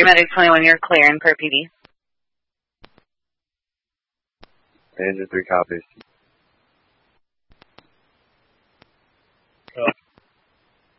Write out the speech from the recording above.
Medic 21, you're clear in per PD. Engine 3 copies.